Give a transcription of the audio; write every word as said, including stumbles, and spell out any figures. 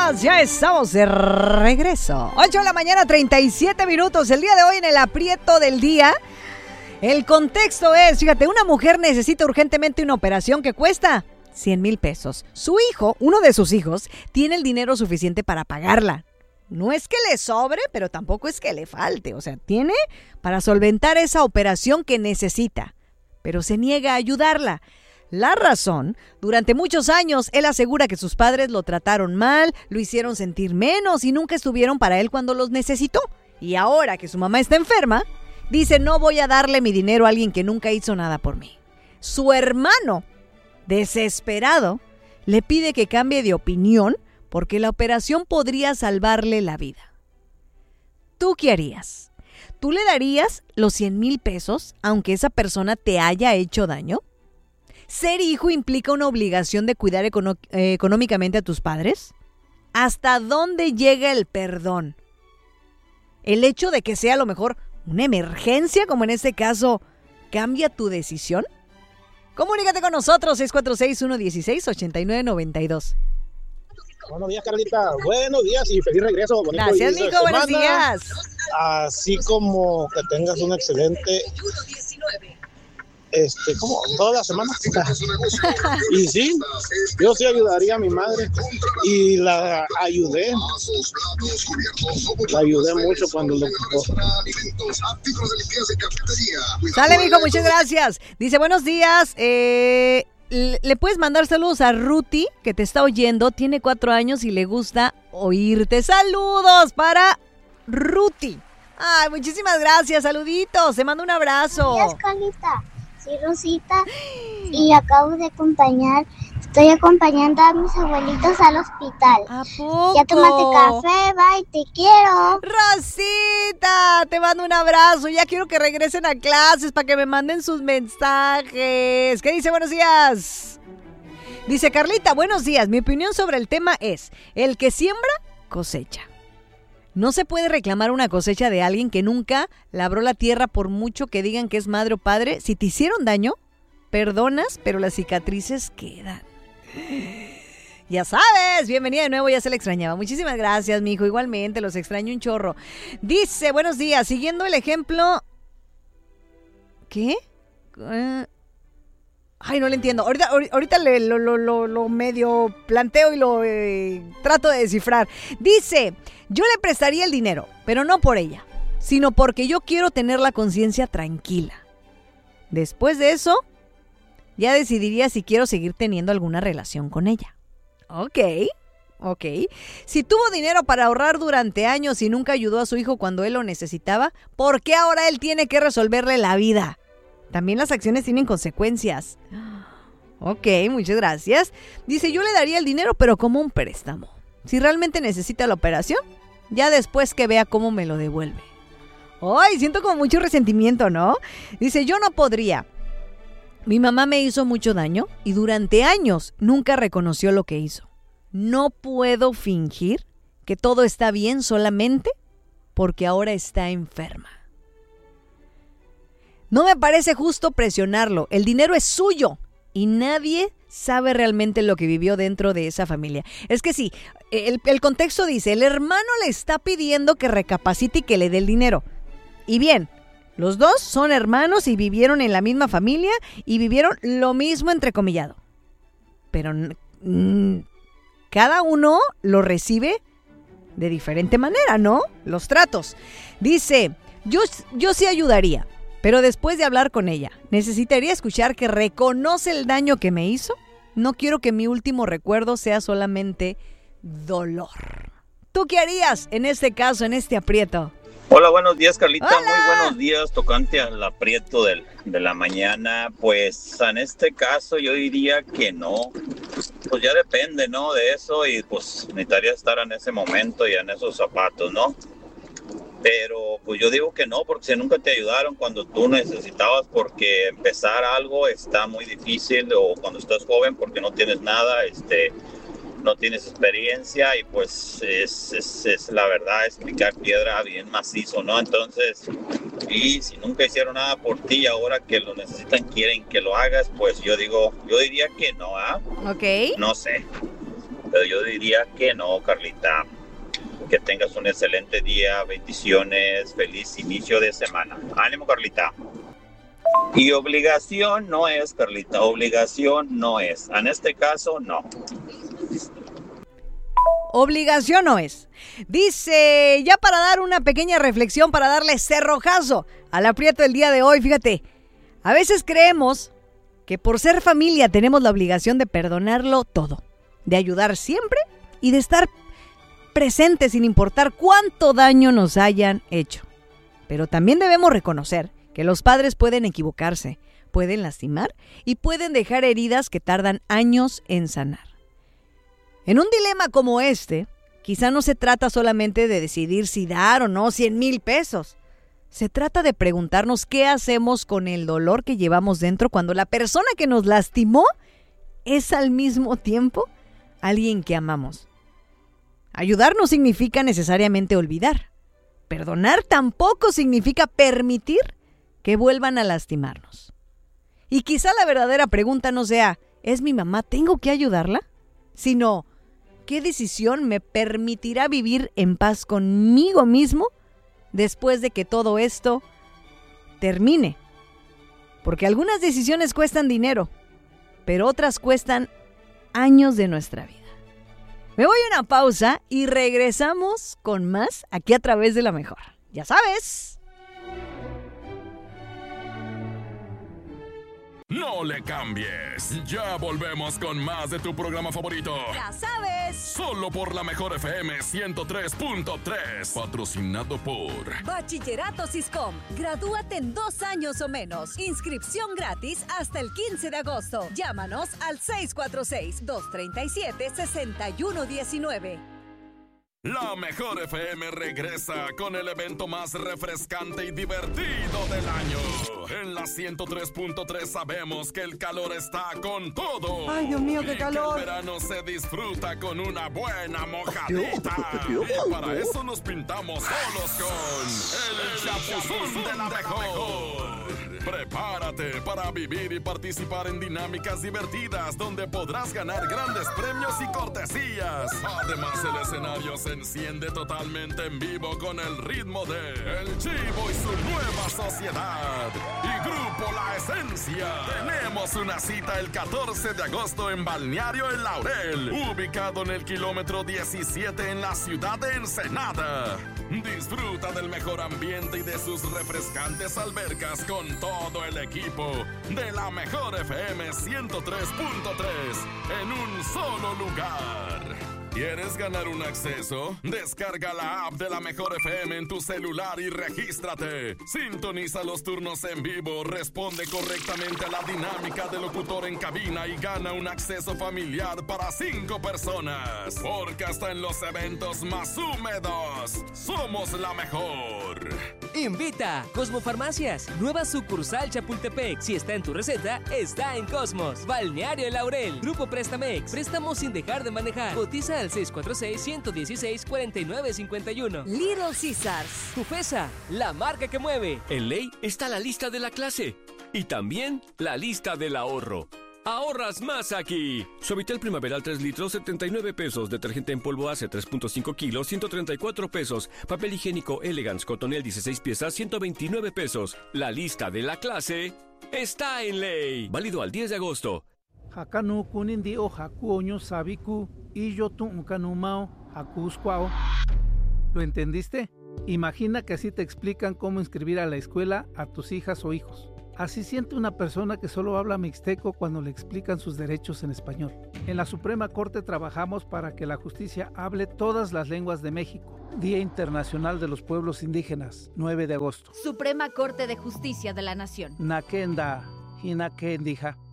días, ya estamos de regreso. ocho de la mañana, treinta y siete minutos. El día de hoy en el aprieto del día. El contexto es, fíjate, una mujer necesita urgentemente una operación que cuesta cien mil pesos. Su hijo, uno de sus hijos, tiene el dinero suficiente para pagarla. No es que le sobre, pero tampoco es que le falte. O sea, tiene para solventar esa operación que necesita, pero se niega a ayudarla. La razón, durante muchos años, él asegura que sus padres lo trataron mal, lo hicieron sentir menos y nunca estuvieron para él cuando los necesitó. Y ahora que su mamá está enferma, dice, no voy a darle mi dinero a alguien que nunca hizo nada por mí. Su hermano, desesperado, le pide que cambie de opinión porque la operación podría salvarle la vida. ¿Tú qué harías? ¿Tú le darías los cien mil pesos aunque esa persona te haya hecho daño? ¿Ser hijo implica una obligación de cuidar econo- eh, económicamente a tus padres? ¿Hasta dónde llega el perdón? El hecho de que sea a lo mejor una emergencia, como en este caso, ¿cambia tu decisión? Comunícate con nosotros, seis cuatro seis, uno uno seis, ocho nueve nueve dos. Buenos días, Carlita. Buenos días y feliz regreso. Bonito Gracias, Nico. Buenos días. Así como que tengas un excelente... Este, como toda la semana. Y sí, yo sí ayudaría a mi madre y la ayudé. La ayudé mucho cuando lo ocupó. Sale, mijo, muchas gracias. Dice, buenos días. Eh, le puedes mandar saludos a Ruti, que te está oyendo. Tiene cuatro años y le gusta oírte. Saludos para Ruti. Ay, muchísimas gracias. Saluditos. Te mando un abrazo. Gracias, Carlita. Soy Rosita y acabo de acompañar, estoy acompañando a mis abuelitos al hospital. ¿A poco? Ya tomaste café, bye, te quiero. Rosita, te mando un abrazo. Ya quiero que regresen a clases para que me manden sus mensajes. ¿Qué dice? Buenos días. Dice Carlita, buenos días. Mi opinión sobre el tema es, el que siembra, cosecha. No se puede reclamar una cosecha de alguien que nunca labró la tierra por mucho que digan que es madre o padre. Si te hicieron daño, perdonas, pero las cicatrices quedan. Ya sabes, bienvenida de nuevo, ya se le extrañaba. Muchísimas gracias, mijo, igualmente, los extraño un chorro. Dice, buenos días, siguiendo el ejemplo... ¿Qué? Uh... Ay, no le entiendo. Ahorita, ahorita le, lo, lo, lo, lo medio planteo y lo eh, trato de descifrar. Dice, yo le prestaría el dinero, pero no por ella, sino porque yo quiero tener la conciencia tranquila. Después de eso, ya decidiría si quiero seguir teniendo alguna relación con ella. Ok, ok. Si tuvo dinero para ahorrar durante años y nunca ayudó a su hijo cuando él lo necesitaba, ¿por qué ahora él tiene que resolverle la vida? También las acciones tienen consecuencias. Ok, muchas gracias. Dice, yo le daría el dinero, pero como un préstamo. Si realmente necesita la operación, ya después que vea cómo me lo devuelve. Ay, siento como mucho resentimiento, ¿no? Dice, yo no podría. Mi mamá me hizo mucho daño y durante años nunca reconoció lo que hizo. No puedo fingir que todo está bien solamente porque ahora está enferma. No me parece justo presionarlo. El dinero es suyo y nadie sabe realmente lo que vivió dentro de esa familia. Es que sí, el, el contexto dice, el hermano le está pidiendo que recapacite y que le dé el dinero. Y bien, los dos son hermanos y vivieron en la misma familia y vivieron lo mismo entrecomillado. Pero mmm, cada uno lo recibe de diferente manera, ¿no? Los tratos. Dice, yo, yo sí ayudaría. Pero después de hablar con ella, necesitaría escuchar que reconoce el daño que me hizo. No quiero que mi último recuerdo sea solamente dolor. ¿Tú qué harías en este caso, en este aprieto? Hola, buenos días, Carlita. Hola. Muy buenos días, tocante al aprieto del, de la mañana. Pues en este caso yo diría que no. Pues ya depende, ¿no? De eso y pues necesitaría estar en ese momento y en esos zapatos, ¿no? Pero pues yo digo que no, porque si nunca te ayudaron cuando tú necesitabas, porque empezar algo está muy difícil, o cuando estás joven porque no tienes nada, este, no tienes experiencia y pues es, es, es la verdad, es picar piedra bien macizo, ¿no? Entonces, y si nunca hicieron nada por ti y ahora que lo necesitan, quieren que lo hagas, pues yo digo, yo diría que no, ¿ah? Ok. No sé. pero yo diría que no, Carlita. Que tengas un excelente día, bendiciones, feliz inicio de semana. Ánimo, Carlita. Y obligación no es, Carlita, obligación no es. En este caso, no. Obligación no es. Dice, ya para dar una pequeña reflexión, para darle cerrojazo al aprieto del día de hoy, fíjate, a veces creemos que por ser familia tenemos la obligación de perdonarlo todo, de ayudar siempre y de estar presentes sin importar cuánto daño nos hayan hecho. Pero también debemos reconocer que los padres pueden equivocarse, pueden lastimar y pueden dejar heridas que tardan años en sanar. En un dilema como este, quizá no se trata solamente de decidir si dar o no cien mil pesos. Se trata de preguntarnos qué hacemos con el dolor que llevamos dentro cuando la persona que nos lastimó es al mismo tiempo alguien que amamos. Ayudar no significa necesariamente olvidar. Perdonar tampoco significa permitir que vuelvan a lastimarnos. Y quizá la verdadera pregunta no sea, ¿es mi mamá? ¿Tengo que ayudarla? Sino, ¿qué decisión me permitirá vivir en paz conmigo mismo después de que todo esto termine? Porque algunas decisiones cuestan dinero, pero otras cuestan años de nuestra vida. Me voy a una pausa y regresamos con más aquí a través de La Mejor. Ya sabes. No le cambies. Ya volvemos con más de tu programa favorito. Ya sabes. Solo por La Mejor F M ciento tres punto tres. Patrocinado por Bachillerato Siscom. Gradúate en dos años o menos. Inscripción gratis hasta el quince de agosto. Llámanos al seis cuatro seis, dos tres siete, seis uno uno nueve. La Mejor F M regresa con el evento más refrescante y divertido del año. En la ciento tres punto tres sabemos que el calor está con todo. Ay, Dios mío, qué y calor. Que el verano se disfruta con una buena mojadita. Y para eso nos pintamos solos con el Chapuzón de La Mejor. Prepárate para vivir y participar en dinámicas divertidas donde podrás ganar grandes premios y cortesías. Además, el escenario se enciende totalmente en vivo con el ritmo de El Chivo y su nueva sociedad y Grupo La Esencia. Tenemos una cita el catorce de agosto en Balneario El Laurel, ubicado en el kilómetro diecisiete en la ciudad de Ensenada. Disfruta del mejor ambiente y de sus refrescantes albercas con todo el equipo de La Mejor F M ciento tres punto tres en un solo lugar. ¿Quieres ganar un acceso? Descarga la app de La Mejor F M en tu celular y regístrate. Sintoniza los turnos en vivo, responde correctamente a la dinámica del locutor en cabina y gana un acceso familiar para cinco personas. Porque hasta en los eventos más húmedos, somos la mejor. Invita Cosmo Farmacias, nueva sucursal Chapultepec. Si está en tu receta, está en Cosmos. Balneario El Laurel, Grupo Préstamex, préstamos sin dejar de manejar. Cotiza al seis cuatro seis, uno uno seis, cuatro nueve cinco uno. Little Caesars. Tufesa, la marca que mueve. En Ley está la lista de la clase y también la lista del ahorro. Ahorras más aquí. Suavitel Primaveral tres litros, setenta y nueve pesos. Detergente en polvo Ace tres punto cinco kilos, ciento treinta y cuatro pesos. Papel higiénico Elegance Cotonel dieciséis piezas, ciento veintinueve pesos. La lista de la clase está en Ley. Válido al diez de agosto. Hakanu kunindi o hakuoño sabiku y yo tu unkanumao hakuskwao. ¿Lo entendiste? Imagina que así te explican cómo inscribir a la escuela a tus hijas o hijos. Así siente una persona que solo habla mixteco cuando le explican sus derechos en español. En la Suprema Corte trabajamos para que la justicia hable todas las lenguas de México. Día Internacional de los Pueblos Indígenas, nueve de agosto. Suprema Corte de Justicia de la Nación. Nakenda, Hinakendija.